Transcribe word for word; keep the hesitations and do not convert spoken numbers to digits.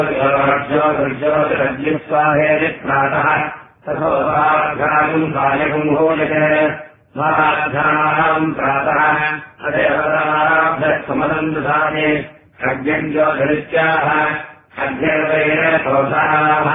ज्योतिरज्युस्वाहेति प्रातः तथोपाघ्राम् कायकम् भोजते माघ्राणाम् प्रातः अदेवताभ्यः दधाति अग्निम् ज्योतिरित्याह अग्निर्वैर